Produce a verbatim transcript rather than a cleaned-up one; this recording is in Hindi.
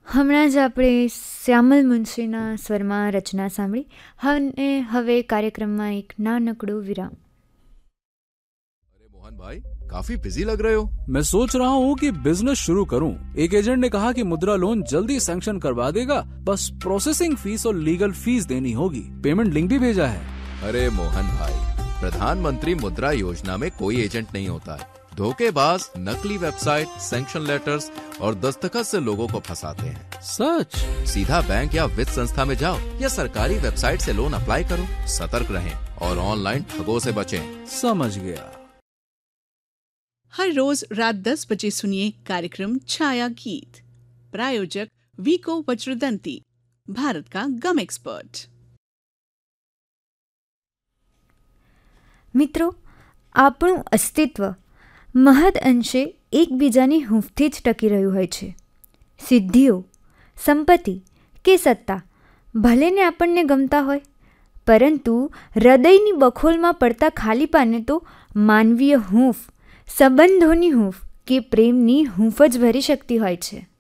હમણાં જ આપણે શ્યામલ મુનશીના સ્વરમાં રચના સાંભળી અને હવે કાર્યક્રમમાં એક નાનકડો વિરામ. अरे मोहन भाई, काफी बिजी लग रहे हो. मैं सोच रहा हूँ कि बिजनेस शुरू करूँ. एक एजेंट ने कहा कि मुद्रा लोन जल्दी सैंक्शन करवा देगा, बस प्रोसेसिंग फीस और लीगल फीस देनी होगी. पेमेंट लिंक भी भेजा है. अरे मोहन भाई, प्रधानमंत्री मुद्रा योजना में कोई एजेंट नहीं होता है. धोखेबाज नकली वेबसाइट, सैंक्शन लेटर्स और दस्तखत से लोगों को फंसाते हैं. सच? सीधा बैंक या वित्त संस्था में जाओ या सरकारी वेबसाइट से लोन अप्लाई करो. सतर्क रहें और ऑनलाइन ठगों से बचें. समझ गया. हर रोज रात दस बजे सुनिए कार्यक्रम छाया गीत. प्रायोजक वीको वज्रदंती, भारत का गम एक्सपर्ट. મિત્રો, આપણું અસ્તિત્વ મહદ અંશે એકબીજાની હૂંફથી જ ટકી રહ્યું હોય છે. સિદ્ધિઓ, સંપત્તિ કે સત્તા ભલે ને આપણને ગમતા હોય, પરંતુ હૃદયની બખોલમાં પડતા ખાલીપાને તો માનવીય હૂંફ, સંબંધોની હૂંફ કે પ્રેમની હૂંફ જ ભરી શકતી હોય છે.